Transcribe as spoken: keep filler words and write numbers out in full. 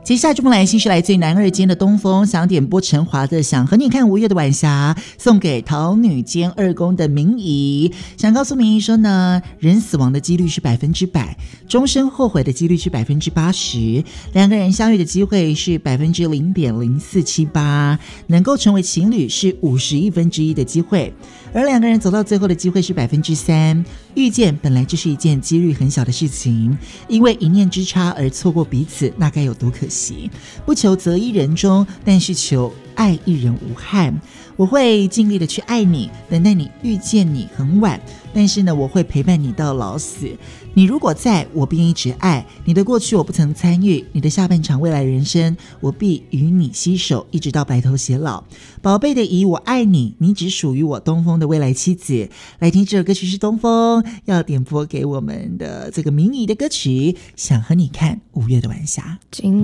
接下来这封来信是来自于男二间的东风，想点播陈华的想和你看五月的晚霞，送给桃女兼二宫的明仪。想告诉明仪说呢，人死亡的几率是百分之百，终身后悔的几率是百分之八十，两个人相遇的机会是百分之零点零四七八，能够成为情侣是五十亿分之一的机会，而两个人走到最后的机会是百分之三。遇见本来就是一件几率很小的事情，因为一念之差而错过彼此，那该有多可惜。不求择一人中，但是求爱一人无憾。我会尽力的去爱你，等待你遇见你很晚，但是呢，我会陪伴你到老死。你如果在，我便一直爱你的过去，我不曾参与你的下半场未来人生，我必与你携手，一直到白头偕老。宝贝的姨，我爱你，你只属于我东风的未来妻子。来听这首歌曲是东风要点播给我们的这个明仪的歌曲，想和你看五月的晚霞。 今